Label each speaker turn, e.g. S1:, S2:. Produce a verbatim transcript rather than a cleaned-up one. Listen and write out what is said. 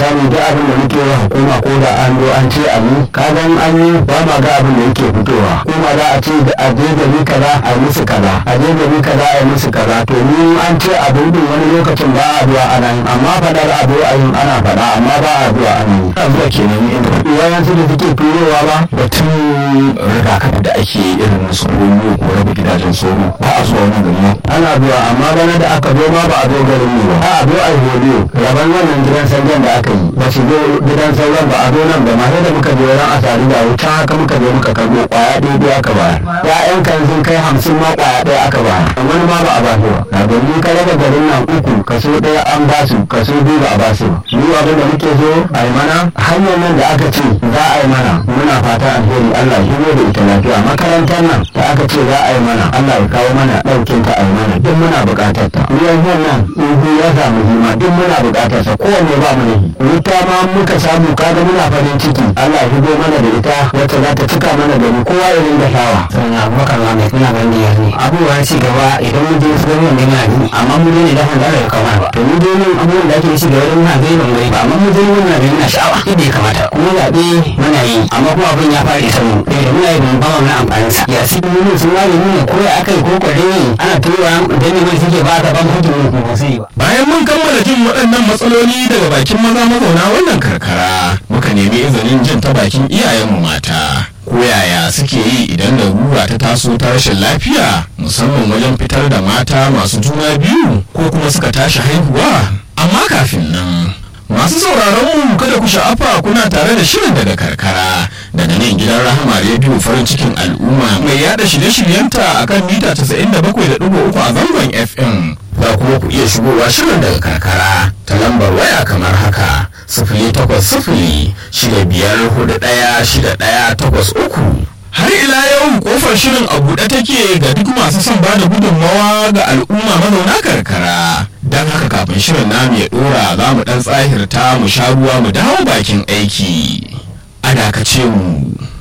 S1: misali duk abin da muke wa hukuma ko da an zo an ce abu ka gan an yi ba ma ga abin da yake fitowa kuma za a ce a je gari kaza a yi musu kaza a je gari kaza a yi musu kaza to ni an ce abin din wani lokacin ba a zuwa ana yin amma faɗar abu a yin ana faɗa amma ba a zuwa ana yi a zuwa kenan inda wayansu da suke turowa ba
S2: batun rigakafi da ake irin su polio ko raba gidajen sauro ba a zuwa wani gari
S1: ana zuwa amma bana da aka zo ma ba a zo garin mu ba a zo a yi polio raban wannan gidan sanjan da aka yi ba su zo gidan sauran ba a zo nan ba ma sai da muka je ran asali da wuta haka muka je muka karbo kwaya ɗaya ɗaya aka bayar ya'yan kan sun kai hamsin ma kwaya ɗaya aka bayar wani ma ba a ba su ba na domin ka raba garin nan uku kaso ɗaya an ba su kaso biyu ba a ba su ba mu abin da muke so a yi mana hanyar nan da aka ce za a yi mana muna fata alheri Allah ya shigo da ita lafiya makarantar nan da aka ce za a yi mana Allah ya kawo mana ɗaukin ta a yi mana duk muna buƙatar ta ruwan nan in ya samu hima duk muna buƙatar sa kowanne ba mu da shi wuta ma muka samu kaga muna farin ciki Allah ya shigo mana da ita wacce za ta cika mana da mu kowa ya ringa shawa
S3: sannan abubakar ma mai suna ban diyar ne abubuwan ci gaba idan mun je su gani wanda yana ni amma mun je ne da hanga da kamar ba to mun je ne abubuwan da ake ci gaba da muna gani ban gani ba amma mun je ne muna gani na sha'awa inda ya kamata kuma zaɓe muna yi amma kuma abin ya fara isa mu da muna yi ban ba mu na amfanin sa ya sai mun sun ware mu ne ko ya aka yi ko kware ne ana turowa da ne mai suke ba ta ban hutu mu ba sai ba
S2: bayan mun kammala jin waɗannan matsaloli daga bakin maza mazauna wannan karkara muka nemi izinin jin ta bakin iyayenmu mata ko yaya suke yi idan larura ta taso ta rashin lafiya musamman wajen fitar da mata masu juna biyu ko kuma suka tashi haihuwa amma kafin nan masu sauraron mu kada ku sha'afa kuna tare da shirin daga karkara daga nan gidan rahama rediyo farin cikin al'umma mai yada shirye-shiryenta akan mita casa'in da bakwai da ɗigo uku a zangon F M za kuma ku iya shigowa shirin daga karkara ta lambar waya kamar haka sifili takwas sifili shida biyar hudu ɗaya shida ɗaya takwas uku. Har ila yau kofar shirin a buɗe take ga duk masu son ba da gudunmawa ga al'umma mazauna karkara. Don haka kafin shirin namu ya ɗora za mu ɗan tsahirta mu sha ruwa mu dawo bakin aiki. A dakace mu.